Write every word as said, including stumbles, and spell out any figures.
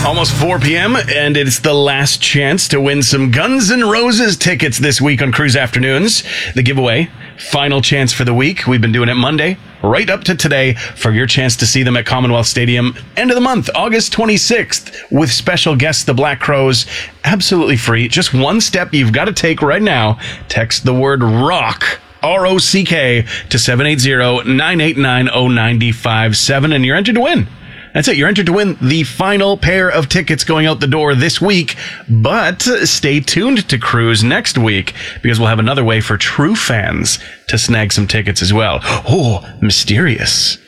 Almost four p.m. and it's the last chance to win some Guns N' Roses tickets this week on Cruise Afternoons. The giveaway, final chance for the week. We've been doing it Monday right up to today for your chance to see them at Commonwealth Stadium. End of the month, August twenty-sixth, with special guests, the Black Crowes. Absolutely free. Just one step you've got to take right now. Text the word ROCK, R O C K, to seven eight zero, nine eight nine, zero nine five seven, and you're entered to win. That's it. You're entered to win the final pair of tickets going out the door this week. But stay tuned to Cruise next week, because we'll have another way for true fans to snag some tickets as well. Oh, mysterious.